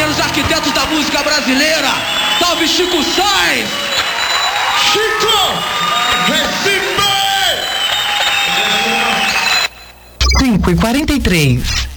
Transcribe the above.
grandes arquitetos da música brasileira. Salve Chico Sainz! Chico! Recife! 5:43.